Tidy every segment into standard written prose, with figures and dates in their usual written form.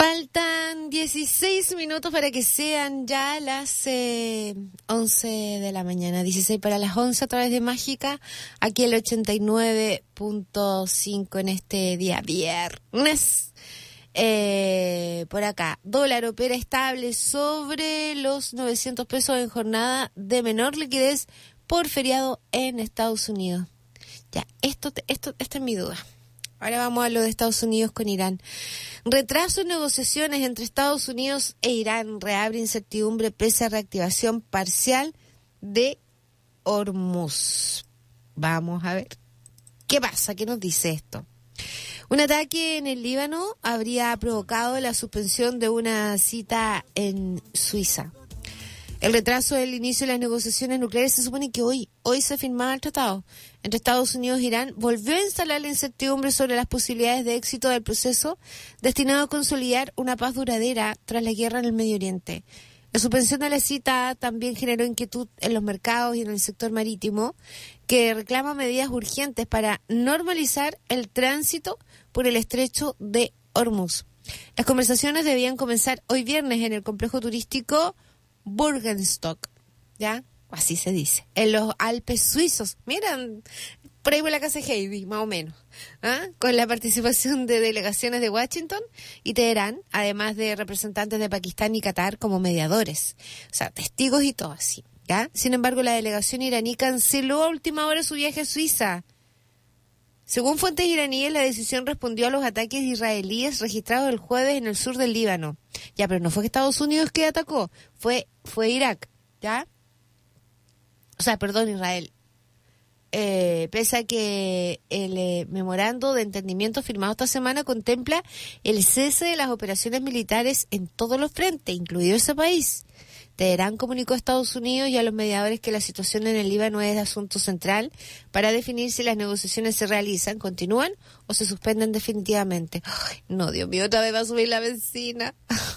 Faltan 16 minutos para que sean ya las 11 de la mañana. 16 para las 11 a través de Mágica. Aquí el 89.5 en este día viernes. Por acá, dólar opera estable sobre los 900 pesos en jornada de menor liquidez por feriado en Estados Unidos. Ya, esta es mi duda. Ahora vamos a lo de Estados Unidos con Irán. Retraso en negociaciones entre Estados Unidos e Irán reabre incertidumbre pese a reactivación parcial de Hormuz. Vamos a ver. ¿Qué pasa? ¿Qué nos dice esto? Un ataque en el Líbano habría provocado la suspensión de una cita en Suiza. El retraso del inicio de las negociaciones nucleares se supone que hoy se firmaba el tratado entre Estados Unidos e Irán. Volvió a instalar la incertidumbre sobre las posibilidades de éxito del proceso destinado a consolidar una paz duradera tras la guerra en el Medio Oriente. La suspensión de la cita también generó inquietud en los mercados y en el sector marítimo, que reclama medidas urgentes para normalizar el tránsito por el estrecho de Hormuz. Las conversaciones debían comenzar hoy viernes en el complejo turístico Burgenstock, ¿ya? Así se dice, en los Alpes suizos. Miran, por ahí por la casa de Heidi, más o menos, ¿ah? Con la participación de delegaciones de Washington y Teherán, además de representantes de Pakistán y Qatar como mediadores, o sea, testigos y todo así, ¿ya? Sin embargo, la delegación iraní canceló a última hora su viaje a Suiza. Según fuentes iraníes, la decisión respondió a los ataques israelíes registrados el jueves en el sur del Líbano. Ya, pero no fue que Estados Unidos que atacó, fue Irak, ¿ya? O sea, perdón, Israel. Pese a que el memorando de entendimiento firmado esta semana contempla el cese de las operaciones militares en todos los frentes, incluido ese país. Teherán comunicó a Estados Unidos y a los mediadores que la situación en el Líbano es de asunto central para definir si las negociaciones se realizan, continúan o se suspenden definitivamente. Ay, no, Dios mío, otra vez va a subir la benzina.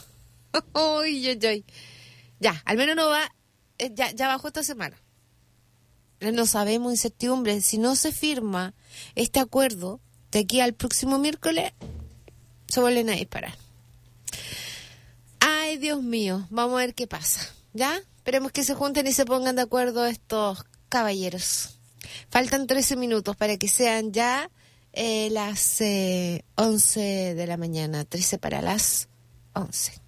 Ya, al menos no va, ya bajó esta semana. No sabemos, incertidumbre. Si no se firma este acuerdo de aquí al próximo miércoles, se vuelven a disparar. Ay, Dios mío, vamos a ver qué pasa, ¿ya? Esperemos que se junten y se pongan de acuerdo estos caballeros. Faltan 13 minutos para que sean ya las 11 de la mañana, 13 para las 11.